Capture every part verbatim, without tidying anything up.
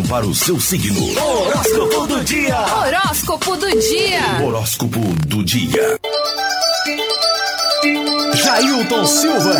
para o seu signo. Horóscopo do dia. Horóscopo do dia. Horóscopo do dia. Jailton Silva.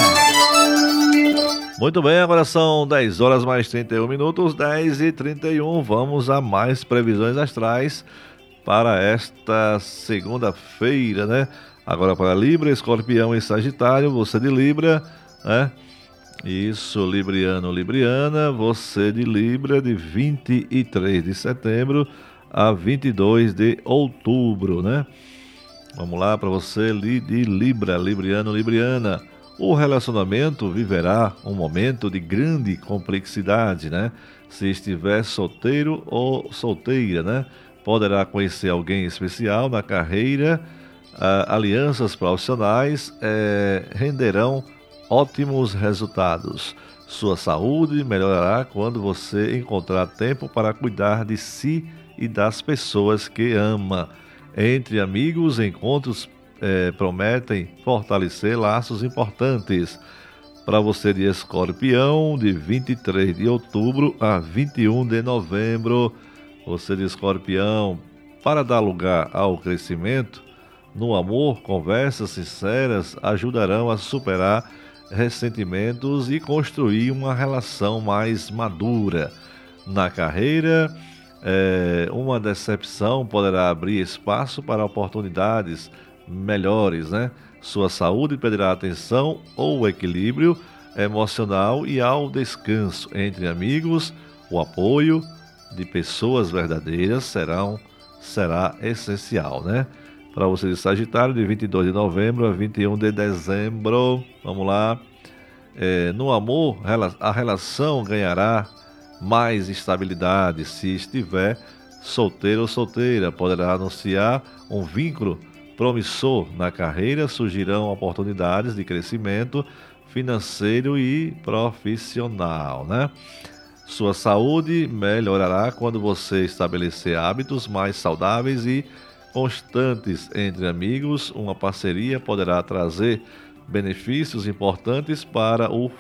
Muito bem, agora são dez horas mais trinta e um minutos, dez e trinta e um. Vamos a mais previsões astrais para esta segunda-feira, né? Agora para Libra, Escorpião e Sagitário, você de Libra, né? Isso, Libriano, Libriana, você de Libra, de vinte e três de setembro a vinte e dois de outubro, né? Vamos lá para você de Libra, Libriano, Libriana. O relacionamento viverá um momento de grande complexidade, né? Se estiver solteiro ou solteira, né? Poderá conhecer alguém especial na carreira. Ah, alianças profissionais eh, renderão ótimos resultados. Sua saúde melhorará quando você encontrar tempo para cuidar de si e das pessoas que ama. Entre amigos, encontros eh, prometem fortalecer laços importantes. Para você de Escorpião, de vinte e três de outubro a vinte e um de novembro, você de Escorpião, para dar lugar ao crescimento, no amor, conversas sinceras ajudarão a superar ressentimentos e construir uma relação mais madura. Na carreira, é, uma decepção poderá abrir espaço para oportunidades melhores, né? Sua saúde pedirá atenção ou equilíbrio emocional e ao descanso. Entre amigos, o apoio de pessoas verdadeiras serão, será essencial, né? Para você de Sagitário, de vinte e dois de novembro a vinte e um de dezembro. Vamos lá. É, no amor, a relação ganhará mais estabilidade. Se estiver solteiro ou solteira, poderá anunciar um vínculo promissor. Na carreira, surgirão oportunidades de crescimento financeiro e profissional, né? Sua saúde melhorará quando você estabelecer hábitos mais saudáveis e constantes entre amigos. Uma parceria poderá trazer benefícios importantes para o